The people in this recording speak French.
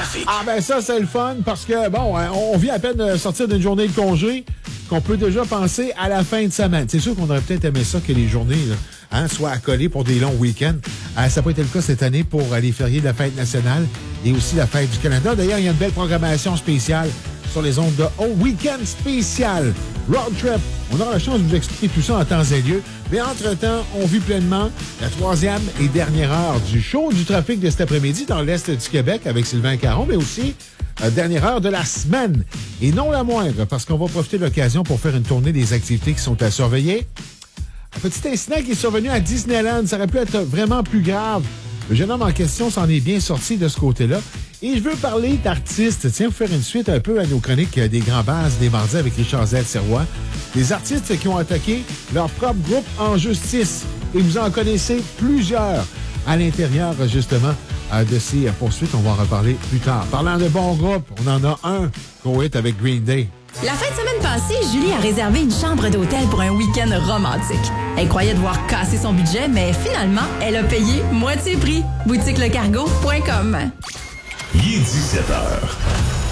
trafic. Ah ben ça, c'est le fun parce que, bon, on vient à peine de sortir d'une journée de congé qu'on peut déjà penser à la fin de semaine. C'est sûr qu'on aurait peut-être aimé ça que les journées là, soient accolées pour des longs week-ends. Ça n'a pas été le cas cette année pour les fériés de la fête nationale et aussi la fête du Canada. D'ailleurs, il y a une belle programmation spéciale sur les ondes de Week-end spécial Road Trip. On aura la chance de vous expliquer tout ça en temps et lieu. Mais entre-temps, on vit pleinement la troisième et dernière heure du show du trafic de cet après-midi dans l'Est du Québec avec Sylvain Caron, mais aussi dernière heure de la semaine. Et non la moindre, parce qu'on va profiter de l'occasion pour faire une tournée des activités qui sont à surveiller. Un petit incident qui est survenu à Disneyland, ça aurait pu être vraiment plus grave. Le jeune homme en question s'en est bien sorti de ce côté-là. Et je veux parler d'artistes. Tiens, vous faire une suite un peu à nos chroniques des grands bases des mardis avec Richard Z-Serrois. Des artistes qui ont attaqué leur propre groupe en justice. Et vous en connaissez plusieurs à l'intérieur, justement, de ces poursuites. On va en reparler plus tard. Parlant de bons groupes, on en a un qu'on est avec Green Day. La fin de semaine passée, Julie a réservé une chambre d'hôtel pour un week-end romantique. Elle croyait devoir casser son budget, mais finalement, elle a payé moitié prix. BoutiqueLeCargo.com. Il est 17h.